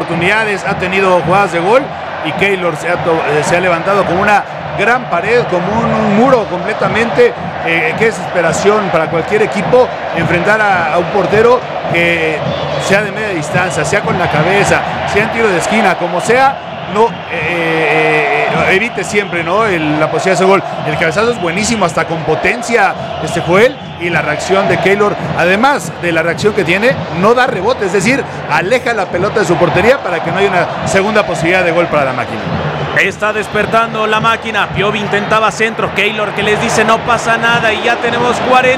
oportunidades, ha tenido jugadas de gol y Keylor se ha levantado como una gran pared, como un muro completamente. Qué desesperación para cualquier equipo enfrentar a un portero que sea de media distancia, sea con la cabeza, sea en tiro de esquina, como sea, no evite siempre, ¿no?, la posibilidad de ese gol. El cabezazo es buenísimo, hasta con potencia Joel, y la reacción de Keylor, además de la reacción que tiene, no da rebote, es decir, aleja la pelota de su portería para que no haya una segunda posibilidad de gol para la máquina. Está despertando la máquina. Piovi intentaba centro. Keylor que les dice no pasa nada. Y ya tenemos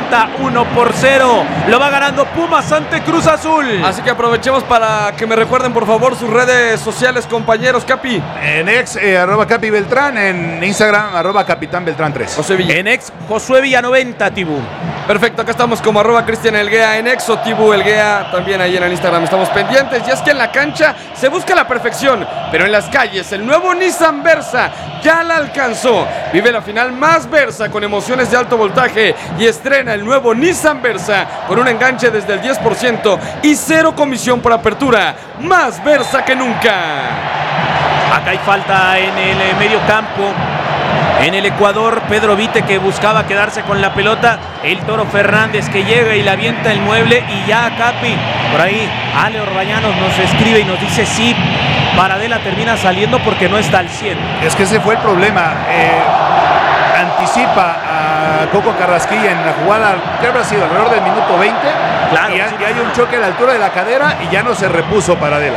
41-0. Lo va ganando Pumas ante Cruz Azul. Así que aprovechemos para que me recuerden por favor sus redes sociales, compañeros. Capi. En ex, @Capi Beltrán. En Instagram, @Capitán Beltrán 3. José Villa. En ex, Josué Villa 90, Tibú. Perfecto, acá estamos como @Cristian Elguea en ex o Tibu Elguea. También ahí en el Instagram estamos pendientes. Y es que en la cancha se busca la perfección, pero en las calles el nuevo Nissan Versa ya la alcanzó. Vive la final más Versa con emociones de alto voltaje y estrena el nuevo Nissan Versa con un enganche desde el 10% y 0 comisión por apertura. Más Versa que nunca. Acá hay falta en el medio campo. En el Ecuador, Pedro Vite que buscaba quedarse con la pelota. El Toro Fernández que llega y le avienta el mueble. Y ya Capi, por ahí Ale Orbañanos nos escribe y nos dice sí, Paradela termina saliendo porque no está al 100. Es que ese fue el problema. Anticipa a Coco Carrasquilla en la jugada, que habrá sido alrededor del minuto 20. Claro, y hay un choque a la altura de la cadera y ya no se repuso Paradela.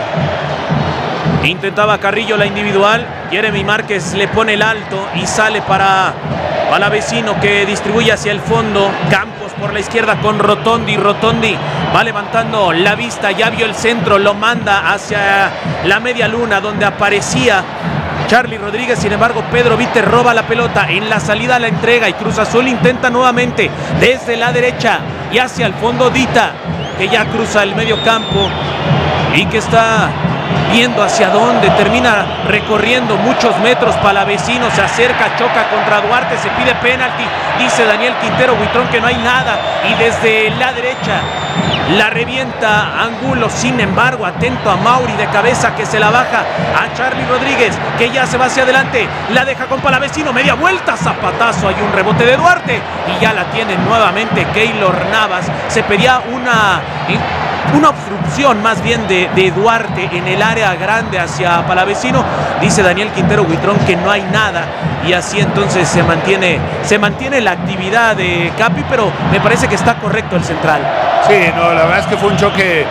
Intentaba Carrillo la individual. Jeremy Márquez le pone el alto y sale para Palavecino que distribuye hacia el fondo. Campos por la izquierda con Rotondi. Rotondi va levantando la vista, ya vio el centro, lo manda hacia la media luna donde aparecía Charlie Rodríguez. Sin embargo, Pedro Vite roba la pelota. En la salida la entrega y Cruz Azul intenta nuevamente desde la derecha y hacia el fondo Dita, que ya cruza el medio campo y que está viendo hacia dónde, termina recorriendo muchos metros. Palavecino se acerca, choca contra Duarte, se pide penalti, dice Daniel Quintero Buitrón que no hay nada, y desde la derecha la revienta Angulo. Sin embargo, atento a Mauri de cabeza que se la baja a Charlie Rodríguez, que ya se va hacia adelante, la deja con Palavecino, media vuelta, zapatazo, hay un rebote de Duarte y ya la tiene nuevamente Keylor Navas. Se pedía una obstrucción más bien de Duarte en el área grande hacia Palavecino. Dice Daniel Quintero Buitrón que no hay nada y así entonces se mantiene la actividad de Capi, pero me parece que está correcto el central. Sí, no, la verdad es que fue un choque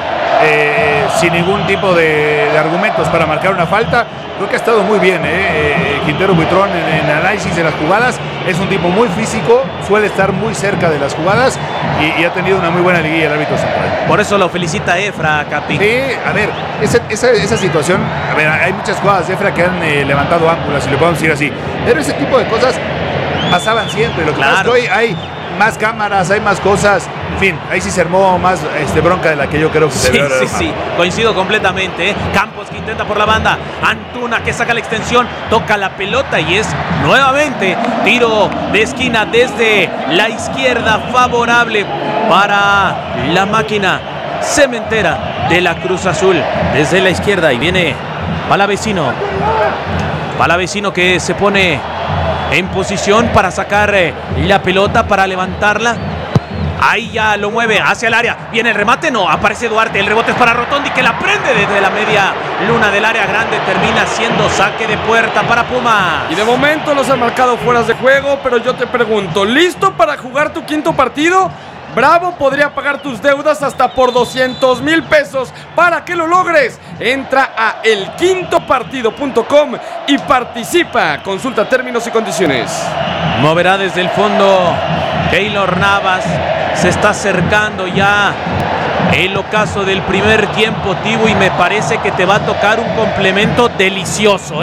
sin ningún tipo de argumentos para marcar una falta. Creo que ha estado muy bien Quintero Buitrón en análisis de las jugadas. Es un tipo muy físico, suele estar muy cerca de las jugadas y ha tenido una muy buena liguilla el árbitro central. Por eso lo felicita Efra, Capi. Sí, a ver, esa situación, a ver, hay muchas jugadas de Efra que han levantado ángulas, si le podemos decir así, pero ese tipo de cosas pasaban siempre. Lo que pasa es que hoy hay más cámaras, hay más cosas. En fin, ahí sí se armó más bronca de la que yo creo que se debe haber armado. Sí, coincido completamente. Campos que intenta por la banda, Antuna que saca la extensión, toca la pelota y es nuevamente tiro de esquina desde la izquierda, favorable para la máquina cementera de la Cruz Azul. Desde la izquierda y viene Palavecino. Palavecino que se pone en posición para sacar la pelota, para levantarla. Ahí ya lo mueve hacia el área. Viene el remate, no, aparece Duarte. El rebote es para Rotondi que la prende desde la media luna del área grande. Termina siendo saque de puerta para Pumas. Y de momento los han marcado fueras de juego, pero yo te pregunto, ¿listo para jugar tu quinto partido? Bravo podría pagar tus deudas hasta por 200,000 pesos. Para que lo logres, entra a elquintopartido.com y participa. Consulta términos y condiciones. Moverá desde el fondo Keylor Navas. Se está acercando ya el ocaso del primer tiempo, Tibu, y me parece que te va a tocar un complemento delicioso,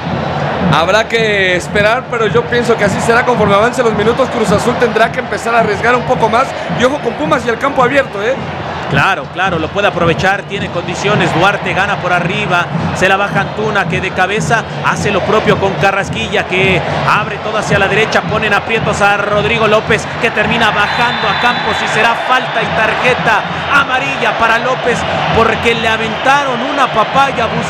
Habrá que esperar, pero yo pienso que así será conforme avancen los minutos. Cruz Azul tendrá que empezar a arriesgar un poco más. Y ojo con Pumas y el campo abierto, Claro, lo puede aprovechar, tiene condiciones. Duarte gana por arriba, se la baja Antuna, que de cabeza hace lo propio con Carrasquilla, que abre todo hacia la derecha, ponen aprietos a Rodrigo López, que termina bajando a Campos y será falta y tarjeta amarilla para López, porque le aventaron una papaya.